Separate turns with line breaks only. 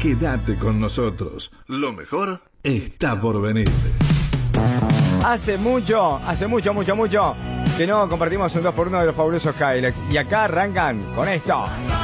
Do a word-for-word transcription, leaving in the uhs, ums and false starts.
Quédate con nosotros. Lo mejor está por venir.
Hace mucho, hace mucho, mucho, mucho que no compartimos un dos por uno de los fabulosos Cadillacs. Y acá arrancan con esto.